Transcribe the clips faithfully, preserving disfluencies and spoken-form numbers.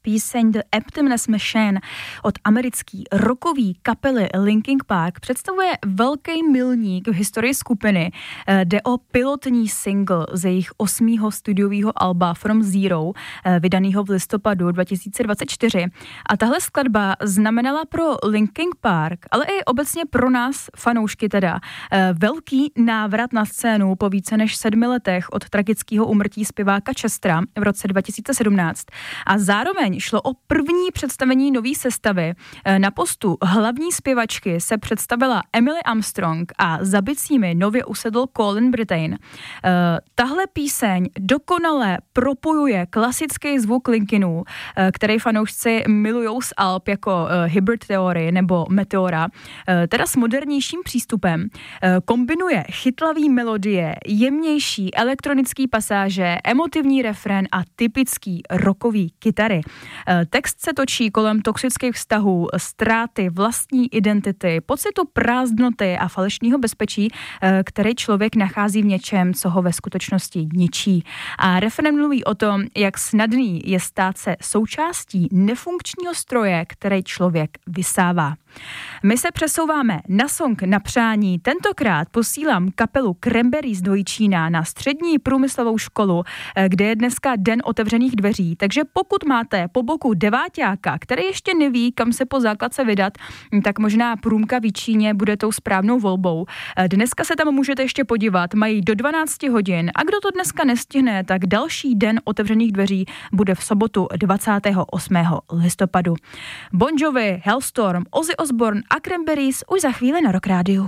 Píseň The Emptiness Machine od americké rockové kapely Linkin Park představuje velký milník v historii skupiny. Jde o pilotní single z jejich osmého studiového alba From Zero, vydaného v listopadu dva tisíce dvacet čtyři. A tahle skladba znamenala pro Linkin Park, ale i obecně pro nás, fanoušky teda, velký návrat na scénu po více než sedmi letech od tragického úmrtí zpěváka Chestera v roce dva tisíce sedmnáct. A zároveň šlo o první představení nové sestavy. Na postu hlavní zpěvačky se představila Emily Armstrong a za bicími nově usedl Colin Brittain. Tahle píseň dokonale propojuje klasický zvuk Linkinů, který fanoušci milujou z alb jako Hybrid Theory nebo Meteora, teda s modernějším přístupem. Kombinuje chytlavý melodie, jemnější elektronický pasáže, emotivní refrén a typický rockový kytary. Text se točí kolem toxických vztahů, ztráty vlastní identity, pocitu prázdnoty a falešného bezpečí, který člověk nachází v něčem, co ho ve skutečnosti ničí. A refrén mluví o tom, jak snadný je stát se součástí nefunkčního stroje, který člověk vysává. My se přesouváme na song na přání. Tentokrát posílám kapelu Cranberries do Jičína na střední průmyslovou školu, kde je dneska den otevřených dveří. Takže pokud máte po boku deváťáka, který ještě neví, kam se po základce vydat, tak možná průmka v Jičíně bude tou správnou volbou. Dneska se tam můžete ještě podívat, mají do dvanácti hodin a kdo to dneska nestihne, tak další den otevřených dveří bude v sobotu dvacátého osmého listopadu. Bon Jovi, Hellstorm, Ozzy Osbourne a Cranberries už za chvíli na Rock Rádiu.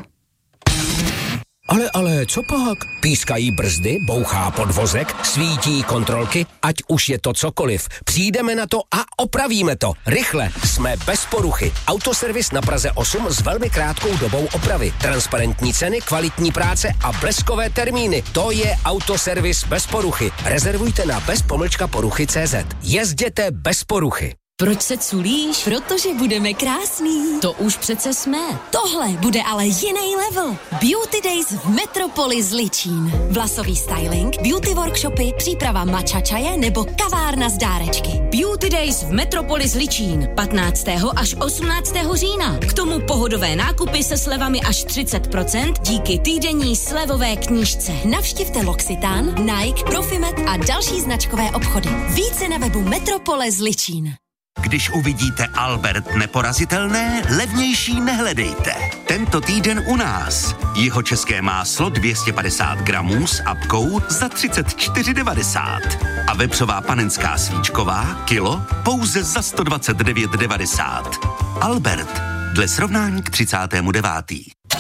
Ale, ale, co pak? Pískají brzdy, bouchá podvozek, svítí kontrolky, ať už je to cokoliv. Přijdeme na to a opravíme to. Rychle, jsme bez poruchy. Autoservis na Praze osm s velmi krátkou dobou opravy. Transparentní ceny, kvalitní práce a bleskové termíny. To je Autoservis bez poruchy. Rezervujte na bez pomlčka poruchy tečka cé zet. Jezděte bez poruchy. Proč se culíš? Protože budeme krásný. To už přece jsme. Tohle bude ale jiný level. Beauty Days v Metropolis Ličín. Vlasový styling, beauty workshopy, příprava matcha čaje nebo kavárna z dárečky. Beauty Days v Metropolis Ličín. patnáctého až osmnáctého října. K tomu pohodové nákupy se slevami až třicet procent díky týdenní slevové knížce. Navštivte L'Occitane, Nike, Profimet a další značkové obchody. Více na webu Metropolis Ličín. Když uvidíte Albert neporazitelné, levnější nehledejte. Tento týden u nás. Jihočeské máslo dvě stě padesát gramů s apkou za třicet čtyři devadesát. A vepřová panenská svíčková kilo pouze za sto dvacet devět devadesát. Albert, dle srovnání k třicátému devátému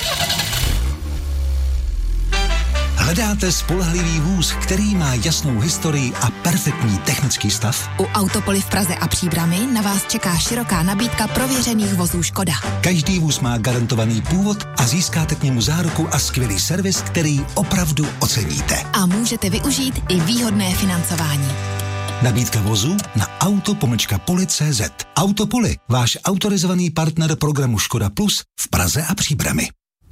Hledáte spolehlivý vůz, který má jasnou historii a perfektní technický stav? U Autopoly v Praze a Příbrami na vás čeká široká nabídka prověřených vozů Škoda. Každý vůz má garantovaný původ a získáte k němu záruku a skvělý servis, který opravdu oceníte. A můžete využít i výhodné financování. Nabídka vozu na auto pomlčka poli tečka cé zet. Autopoly, váš autorizovaný partner programu Škoda Plus v Praze a Příbrami.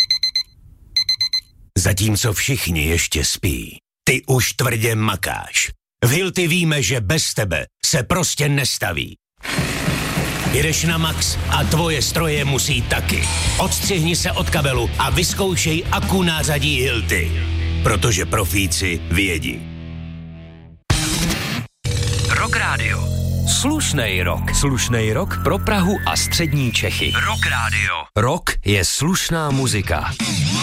Zatímco všichni ještě spí, ty už tvrdě makáš. V Hilti víme, že bez tebe se prostě nestaví. Jedeš na max a tvoje stroje musí taky. Odstřihni se od kabelu a vyzkoušej Akku nářadí Hilti. Protože profíci vědí. Rock Radio. Slušnej rock. Slušnej rock pro Prahu a střední Čechy. Rock Radio. Rock je slušná muzika.